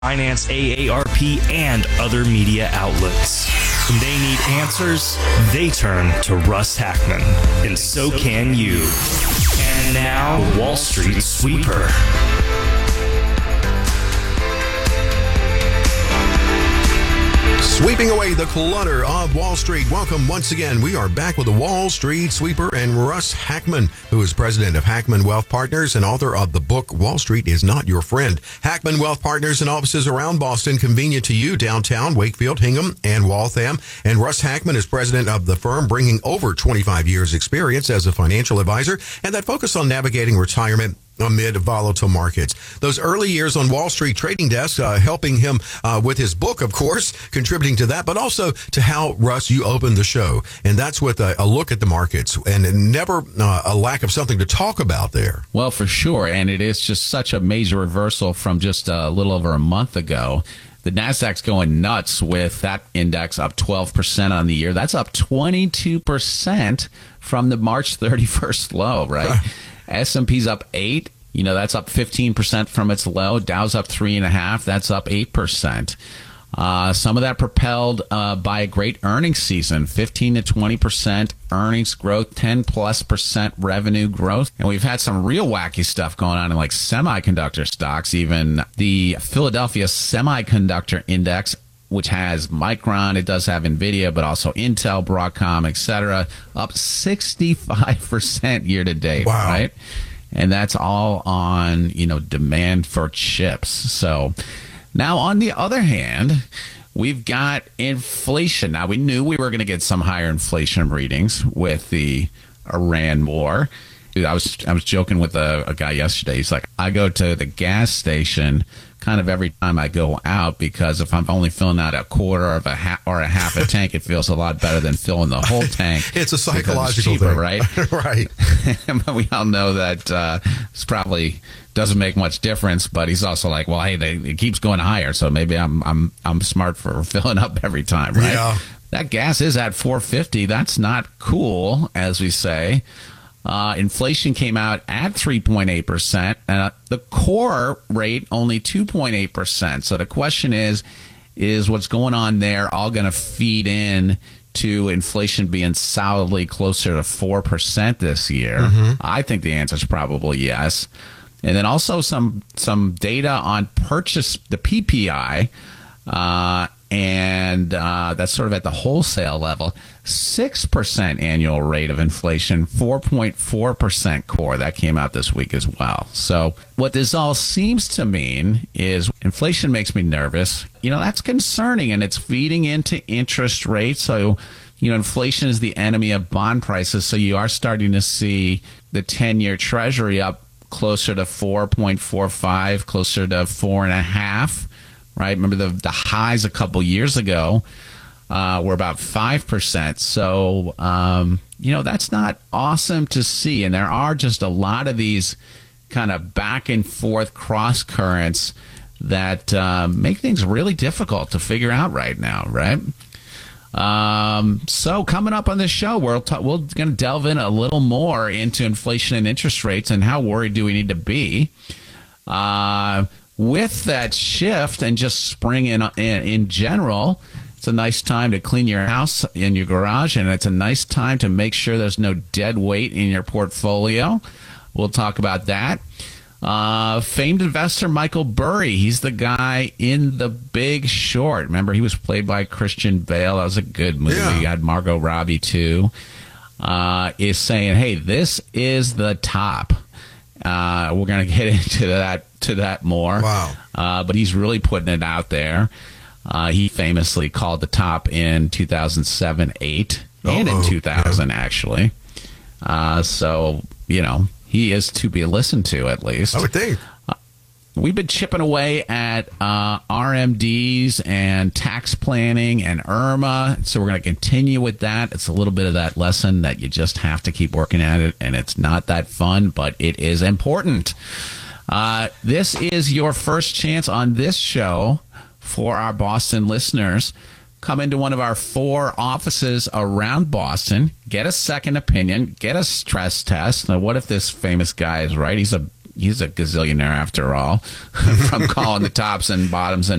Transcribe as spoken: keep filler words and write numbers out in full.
Finance, A A R P, and other media outlets. When they need answers, they turn to Russ Hackmann, and so can you. And now, Wall Street Sweeper. Sweeping away the clutter of Wall Street. Welcome once again. We are back with the Wall Street Sweeper and Russ Hackmann, who is president of Hackmann Wealth Partners and author of the book, Wall Street is Not Your Friend. Hackmann Wealth Partners and offices around Boston, convenient to you, downtown, Wakefield, Hingham, and Waltham. And Russ Hackmann is president of the firm, bringing over twenty-five years experience as a financial advisor and that focus on navigating retirement amid volatile markets. Those early years on Wall Street trading desks, uh, helping him uh, with his book, of course, contributing to that, but also to how, Russ, you opened the show. And that's with a, a look at the markets and never uh, a lack of something to talk about there. Well, for sure. And it is just such a major reversal from just a little over a month ago. The NASDAQ's going nuts with that index up twelve percent on the year. That's up twenty-two percent from the March thirty-first low, right? S and P's up eight. You know, that's up fifteen percent from its low. Dow's up three and a half. That's up eight percent. Uh, some of that propelled uh, by a great earnings season, fifteen to twenty percent earnings growth, ten plus percent revenue growth. And we've had some real wacky stuff going on in like semiconductor stocks. Even the Philadelphia Semiconductor Index, which has Micron, it does have NVIDIA, but also Intel, Broadcom, et cetera, up sixty-five percent year to date, wow. right? And that's all on, you know, demand for chips. So now, on the other hand, we've got inflation. Now, we knew we were going to get some higher inflation readings with the Iran war. I was I was joking with a, a guy yesterday. He's like, I go to the gas station kind of every time I go out because if I'm only filling out a quarter of a ha- or a half a tank, it feels a lot better than filling the whole tank. It's a psychological it's cheaper, thing, right? Right. But we all know that uh, this probably doesn't make much difference. But he's also like, well, hey, they, it keeps going higher, so maybe I'm I'm I'm smart for filling up every time, right? Yeah. That gas is at four fifty. That's not cool, as we say. Uh, inflation came out at three point eight percent, and uh, the core rate only two point eight percent. So the question is, is what's going on there all going to feed in to inflation being solidly closer to four percent this year? Mm-hmm. I think the answer is probably yes. And then also some some data on purchase, the P P I, uh, and uh, that's sort of at the wholesale level. six percent annual rate of inflation, four point four percent core. That came out this week as well. So what this all seems to mean is inflation makes me nervous. You know, that's concerning, and it's feeding into interest rates. So, you know, inflation is the enemy of bond prices. So you are starting to see the ten-year Treasury up closer to four point four five, closer to four and a half. Right? Remember the the highs a couple years ago uh, were about five percent. So, um, you know, that's not awesome to see. And there are just a lot of these kind of back and forth cross currents that uh, make things really difficult to figure out right now, right? Um, so coming up on this show, we're, t- we're going to delve in a little more into inflation and interest rates and how worried do we need to be. Uh With that shift and just spring in, in in general, it's a nice time to clean your house in your garage, and it's a nice time to make sure there's no dead weight in your portfolio. We'll talk about that. Uh, famed investor Michael Burry, he's the guy in The Big Short. Remember, he was played by Christian Bale. That was a good movie. Yeah. You had Margot Robbie, too. Uh, is saying, hey, this is the top. Uh, we're going to get into that to that more. Wow. Uh, but he's really putting it out there. Uh, he famously called the top in two thousand seven, eight, and in two thousand, yeah. actually. Uh, so, you know, he is to be listened to, at least. I would think. Uh, we've been chipping away at uh, R M Ds and tax planning and IRMA, so we're going to continue with that. It's a little bit of that lesson that you just have to keep working at it, and it's not that fun, but it is important. Uh, this is your first chance on this show for our Boston listeners. Come into one of our four offices around Boston, get a second opinion, get a stress test. Now, what if this famous guy is right? He's a he's a gazillionaire after all, from calling the tops and bottoms and